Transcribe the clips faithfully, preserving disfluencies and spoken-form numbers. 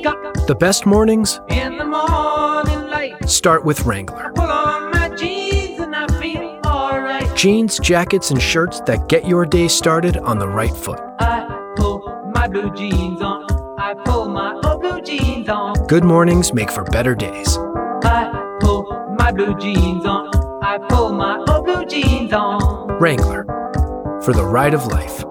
wake up The best mornings in the morning light. start with Wrangler. Pull on my jeans and I feel alright. Jeans, jackets, and shirts that get your day started on the right foot. I pull my blue jeans on. I pull my old blue jeans on. Good mornings make for better days. I pull my blue jeans on. I pull my old blue jeans on. Wrangler, for the ride of life.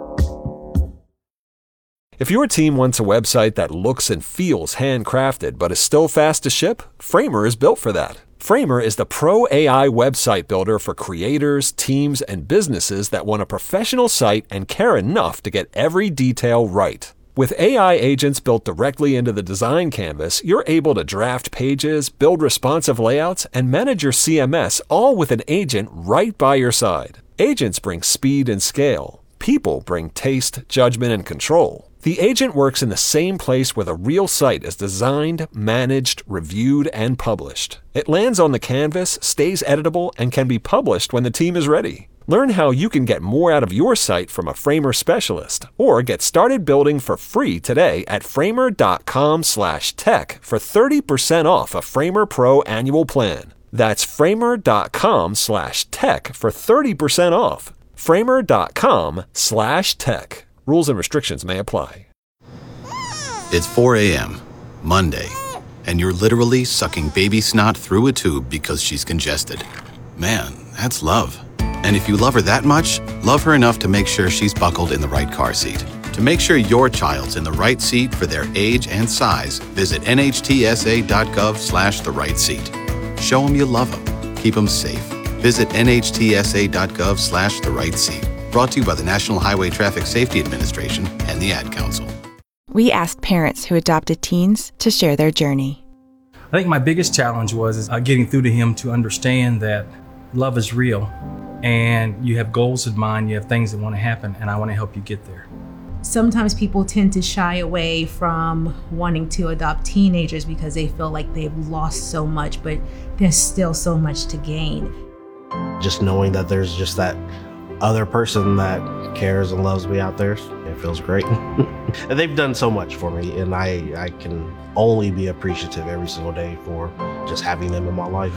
If your team wants a website that looks and feels handcrafted but is still fast to ship, Framer is built for that. Framer is the pro A I website builder for creators, teams, and businesses that want a professional site and care enough to get every detail right. With A I agents built directly into the design canvas, you're able to draft pages, build responsive layouts, and manage your C M S all with an agent right by your side. Agents bring speed and scale. People bring taste, judgment, and control. The agent works in the same place where the real site is designed, managed, reviewed, and published. It lands on the canvas, stays editable, and can be published when the team is ready. Learn how you can get more out of your site from a Framer specialist, or get started building for free today at framer.com slash tech for thirty percent off a Framer Pro annual plan. That's framer.com slash tech for thirty percent off. Framer.com slash tech. Rules and restrictions may apply. It's four a.m., Monday, and you're literally sucking baby snot through a tube because she's congested. Man, that's love. And if you love her that much, love her enough to make sure she's buckled in the right car seat. To make sure your child's in the right seat for their age and size, visit nhtsa.gov slash the right seat. Show them you love them. Keep them safe. Visit nhtsa.gov slash the right seat. Brought to you by the National Highway Traffic Safety Administration and the Ad Council. We asked parents who adopted teens to share their journey. I think my biggest challenge was is, uh, getting through to him to understand that love is real and you have goals in mind, you have things that want to happen, and I want to help you get there. Sometimes people tend to shy away from wanting to adopt teenagers because they feel like they've lost so much, but there's still so much to gain. Just knowing that there's just that other person that cares and loves me out there, it feels great. And they've done so much for me, and I, I can only be appreciative every single day for just having them in my life.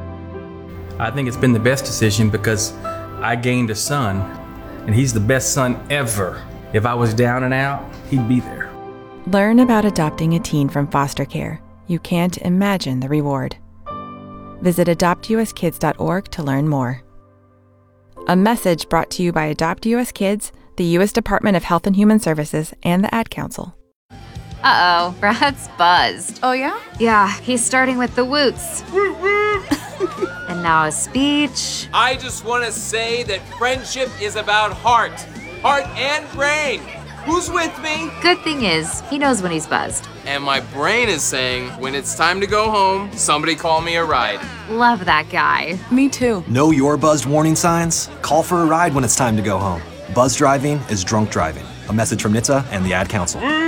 I think it's been the best decision because I gained a son, and he's the best son ever. If I was down and out, he'd be there. Learn about adopting a teen from foster care. You can't imagine the reward. Visit adopt u s kids dot org to learn more. A message brought to you by Adopt U S Kids, the U S Department of Health and Human Services, and the Ad Council. Uh-oh, Brad's buzzed. Oh, yeah? Yeah, he's starting with the woots. And now a speech. I just want to say that friendship is about heart. Heart and brain. Who's with me? Good thing is, he knows when he's buzzed. And my brain is saying, when it's time to go home, somebody call me a ride. Love that guy. Me too. Know your buzzed warning signs? Call for a ride when it's time to go home. Buzz driving is drunk driving. A message from N H T S A and the Ad Council.